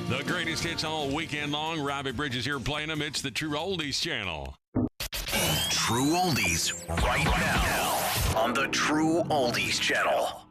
The greatest hits all weekend long. Robbie Bridges here playing them. It's the True Oldies channel. True Oldies right now on the True Oldies channel.